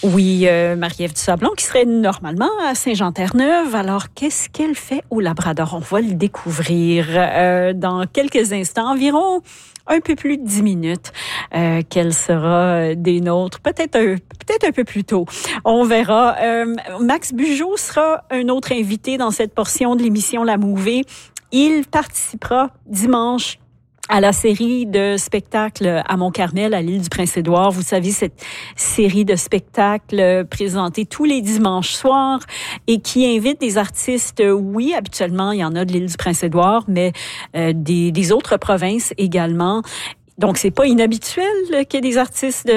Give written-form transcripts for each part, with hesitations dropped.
Oui, Marie-Ève Dusablon, qui serait normalement à Saint-Jean-Terre-Neuve. Alors, qu'est-ce qu'elle fait au Labrador? On va le découvrir dans quelques instants, environ un peu plus de 10 minutes, qu'elle sera des nôtres, peut-être un peu plus tôt. On verra. Max Bugeaud sera un autre invité dans cette portion de l'émission La Mouvée. Il participera dimanche à la série de spectacles à Mont-Carmel, à l'île du Prince-Édouard. Vous savez, cette série de spectacles présentés tous les dimanches soirs et qui invite des artistes, oui, habituellement, il y en a de l'île du Prince-Édouard, mais des autres provinces également. Donc, c'est pas inhabituel qu'il y ait des artistes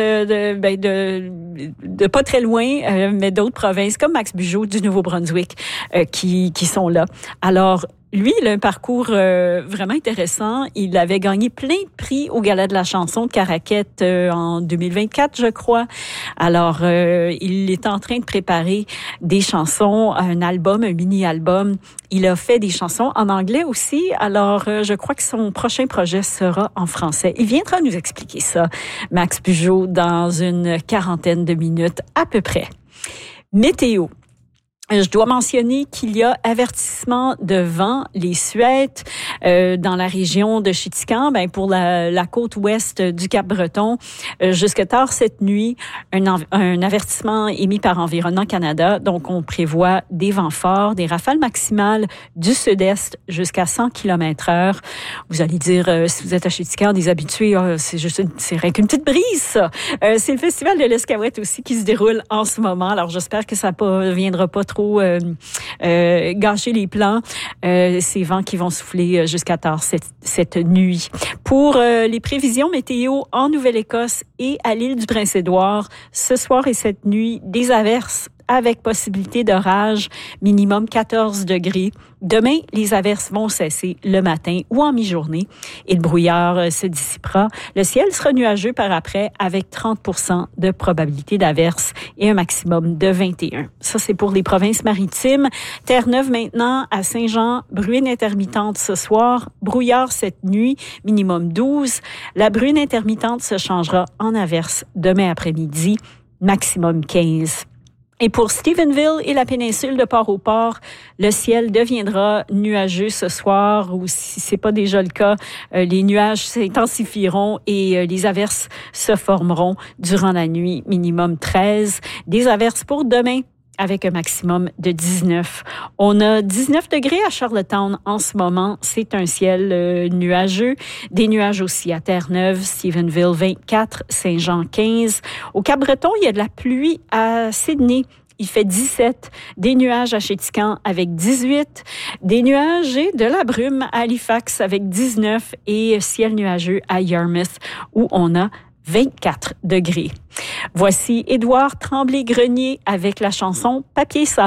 de pas très loin, mais d'autres provinces, comme Max Bugeaud du Nouveau-Brunswick, qui sont là. Alors, lui, il a un parcours vraiment intéressant. Il avait gagné plein de prix au Gala de la chanson de Caraquette en 2024, je crois. Alors, il est en train de préparer des chansons, un album, un mini-album. Il a fait des chansons en anglais aussi. Alors, je crois que son prochain projet sera en français. Il viendra nous expliquer ça, Max Bugeaud, dans une quarantaine de minutes à peu près. Météo. Je dois mentionner qu'il y a avertissement de vent, les suettes, dans la région de Chitican, pour la côte ouest du Cap-Breton, jusque tard cette nuit, un avertissement émis par Environnement Canada. Donc, on prévoit des vents forts, des rafales maximales du sud-est jusqu'à 100 km/h. Vous allez dire, si vous êtes à Chitican, des habitués, c'est rien qu'une petite brise, ça. C'est le festival de l'Escouette aussi qui se déroule en ce moment. Alors, j'espère que ça viendra pas trop gâcher les plans. Ces vents qui vont souffler jusqu'à tard cette nuit. Pour les prévisions météo en Nouvelle-Écosse et à l'île du Prince-Édouard, ce soir et cette nuit, des averses avec possibilité d'orage, minimum 14 degrés. Demain, les averses vont cesser le matin ou en mi-journée et le brouillard se dissipera. Le ciel sera nuageux par après avec 30% de probabilité d'averses et un maximum de 21. Ça, c'est pour les provinces maritimes. Terre-Neuve maintenant, à Saint-Jean, bruine intermittente ce soir, brouillard cette nuit, minimum 12. La bruine intermittente se changera en averse demain après-midi, maximum 15. Et pour Stephenville et la péninsule de Port-au-Port, le ciel deviendra nuageux ce soir, ou si c'est pas déjà le cas, les nuages s'intensifieront et les averses se formeront durant la nuit, minimum 13. Des averses pour demain, avec un maximum de 19. On a 19 degrés à Charlottetown en ce moment. C'est un ciel nuageux. Des nuages aussi à Terre-Neuve, Stephenville 24, Saint-Jean 15. Au Cap-Breton, il y a de la pluie à Sydney. Il fait 17. Des nuages à Chéticamp avec 18. Des nuages et de la brume à Halifax avec 19. Et ciel nuageux à Yarmouth où on a 24 degrés. Voici Édouard Tremblay-Grenier avec la chanson « Papier sablé ».